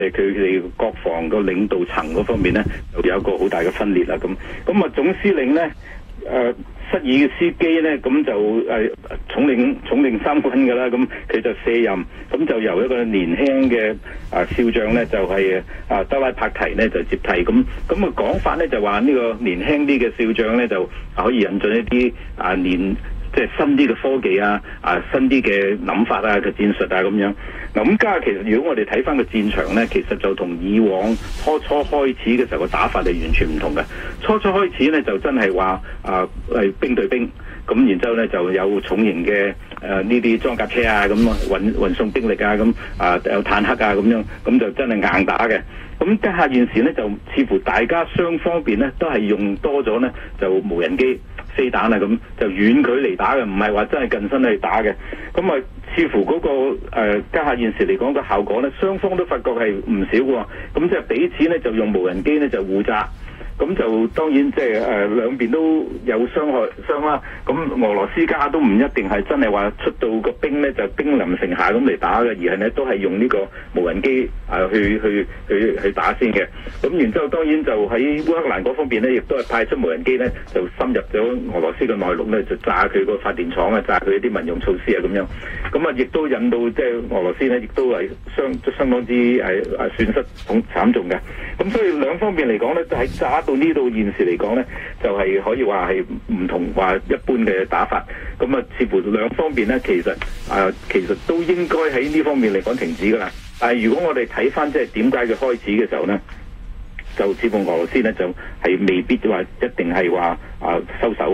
佢哋國防個領導層嗰方面咧，就有一個好大嘅分裂啦。咁啊，總司令咧，失爾斯基咧，咁就統領三軍㗎啦。咁佢就卸任，咁就由一個年輕嘅少將咧，就係德拉帕提咧就接替。咁嘅講法咧就話呢個年輕啲嘅少將咧就可以引進一啲即係新啲嘅科技新啲嘅諗法嘅戰術咁樣。嗱，咁加其實如果我哋睇翻個戰場咧，其實就同以往初開始嘅時候個打法係完全唔同嘅。初開始咧就真係話係兵對兵，咁然之後咧就有重型嘅呢啲裝甲車咁運送兵力咁有坦克咁樣，咁就真係硬打嘅。咁家下現時咧就似乎大家雙方面咧都係用多咗咧就無人機飛彈咁就遠距離打嘅，唔係話真係近身去打嘅。咁似乎嗰個家下現時嚟講個效果咧，雙方都發覺係唔少喎。咁即係彼此咧就用無人機咧就互炸。咁就當然即係兩邊都有傷啦。咁俄羅斯家都唔一定係真係話出到個兵咧就兵臨城下咁嚟打嘅，而係咧都係用呢個無人機去打先嘅。咁然之後當然就喺烏克蘭嗰方面咧，亦都係派出無人機咧就深入咗俄羅斯嘅內陸咧，就炸佢個發電廠炸佢一啲民用措施咁樣。咁亦都引到即係俄羅斯咧，亦都係相當之損失慘重嘅。咁所以兩方面嚟講咧，就喺炸到呢度現時嚟講咧，就係可以話係唔同話一般嘅打法。咁似乎兩方面咧，其實都應該喺呢方面嚟講停止噶啦。但係如果我哋睇翻即係點解佢開始嘅時候咧，就似乎俄羅斯咧就係未必話一定係話收手。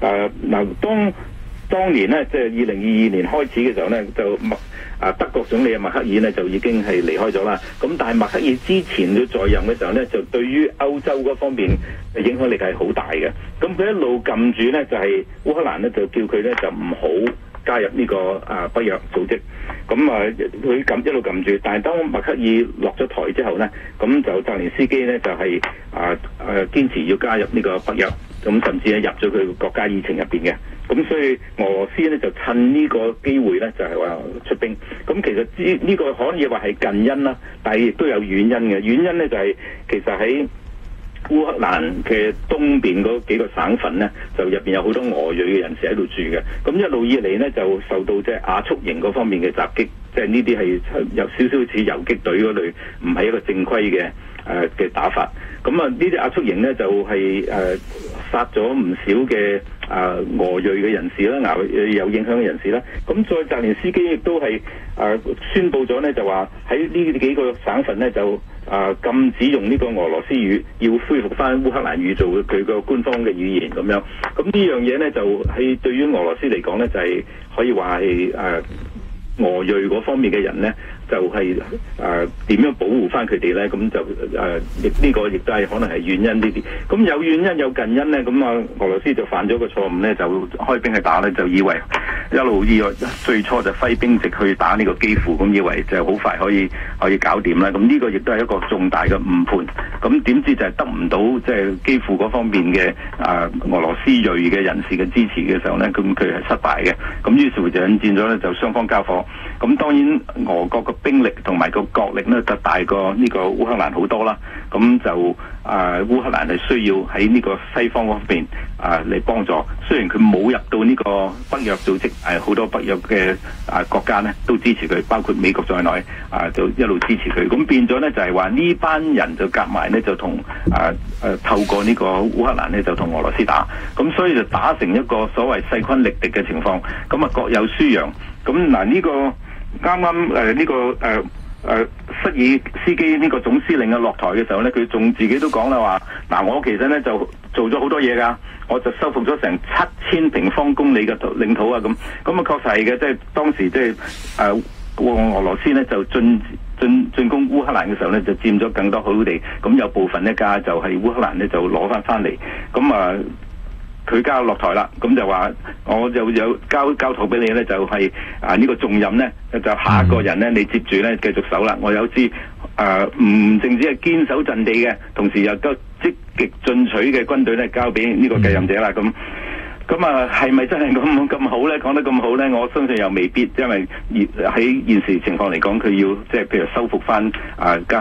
當年咧即係2022年開始嘅時候咧，就德國總理默克爾咧就已經係離開咗啦。咁但係默克爾之前佢在任嘅時候咧，就對於歐洲嗰方面嘅影響力係好大嘅。咁佢一路撳住咧，就係烏克蘭咧就叫佢咧就唔好加入呢個北約組織。咁佢一路撳住，但係當默克爾落咗台之後咧，咁就澤連斯基咧就係堅持要加入呢個北約，咁甚至係入咗佢國家議程入邊嘅。咁所以俄羅斯咧就趁呢個機會咧就係話出兵。咁其實呢個可以話係近因啦，但係亦都有遠因嘅。遠因咧就係其實喺烏克蘭嘅東邊嗰幾個省份咧，就入邊有好多俄裔嘅人士喺度住嘅。咁一路以嚟咧就受到即係亞速營嗰方面嘅襲擊，即係呢啲係有少少似游擊隊嗰類，唔係一個正規嘅打法。咁呢啲亞速營咧就係殺咗唔少嘅俄裔嘅人士啦，有影響嘅人士啦。咁再澤連斯基亦都係宣佈咗咧，就話喺呢幾個省份咧就禁止用呢個俄羅斯語，要恢復翻烏克蘭語做佢個官方嘅語言咁樣。咁呢樣嘢咧就係對於俄羅斯嚟講咧，就係可以話係俄裔嗰方面嘅人咧，就係點樣保護翻佢哋咧？咁就呢個亦都係可能係原因呢啲。咁有原因有近因咧，咁俄羅斯就犯咗個錯誤咧，就開兵去打咧，就以為一路最初就揮兵直去打呢個基輔，咁以為就好快可以搞掂啦。咁呢個亦都係一個重大嘅誤判。咁點知就係得唔到即係基輔嗰方面嘅俄羅斯裔嘅人士嘅支持嘅時候咧，咁佢係失敗嘅。咁於是乎就引戰咗咧，就雙方交火。咁當然俄國嘅兵力同埋個國力咧就大過呢個烏克蘭好多啦。咁就烏克蘭係需要喺呢個西方嗰邊嚟幫助。雖然佢冇入到呢個北約組織，好多北約嘅國家咧都支持佢，包括美國在內就一路支持佢。咁變咗咧就係話呢班人就夾埋咧就同透過呢個烏克蘭咧就同俄羅斯打。咁所以就打成一個所謂勢均力敵嘅情況。咁各有輸贏。咁呢個啱啱呢個失爾斯基呢個總司令落台嘅時候咧，佢仲自己都講啦話，我其實咧就做咗好多嘢㗎，我就收復咗成7000平方公里嘅領土咁確實係嘅，即係當時即係俄羅斯咧就進攻烏克蘭嘅時候咧，就佔咗更多土地，咁有部分咧就係烏克蘭咧就攞翻嚟，咁佢交落台啦，咁就話我就有交託俾你咧，就係呢個重任咧，就下一個人咧，你接住咧繼續守啦。我有支唔淨止係堅守陣地嘅，同時又都積極進取嘅軍隊咧，交俾呢個繼任者啦。咁係咪真係咁好咧？講得咁好咧？我相信又未必，因為喺現時情況嚟講，佢要即係譬如收復翻家